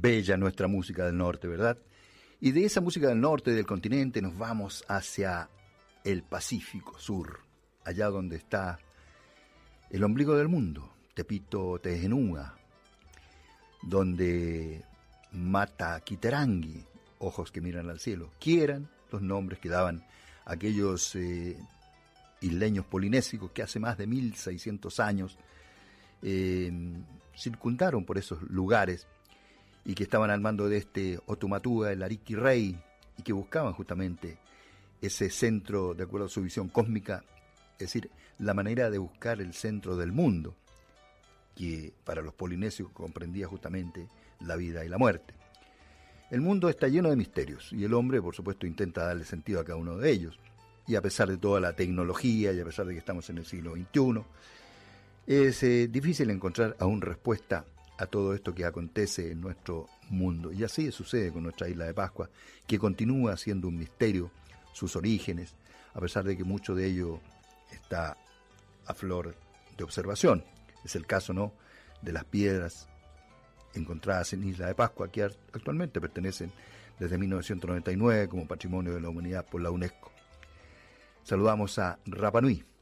bella nuestra música del norte, ¿verdad? Y de esa música del norte del continente nos vamos hacia el Pacífico Sur, allá donde está el ombligo del mundo, Tepito Tejenúa, donde Mata Quiterangui, ojos que miran al cielo, quieran los nombres que daban aquellos isleños polinésicos que hace más de 1600 años circundaron por esos lugares y que estaban al mando de este Otumatúa, el Ariqui Rey, y que buscaban justamente ese centro, de acuerdo a su visión cósmica, es decir, la manera de buscar el centro del mundo, que para los polinesios comprendía justamente la vida y la muerte. El mundo está lleno de misterios y el hombre, por supuesto, intenta darle sentido a cada uno de ellos. Y a pesar de toda la tecnología y a pesar de que estamos en el siglo XXI, es difícil encontrar aún respuesta a todo esto que acontece en nuestro mundo. Y así sucede con nuestra isla de Pascua, que continúa siendo un misterio sus orígenes, a pesar de que mucho de ello está a flor de observación. Es el caso, ¿no?, de las piedras encontradas en Isla de Pascua, que actualmente pertenecen desde 1999 como Patrimonio de la Humanidad por la UNESCO. Saludamos a Rapa Nui.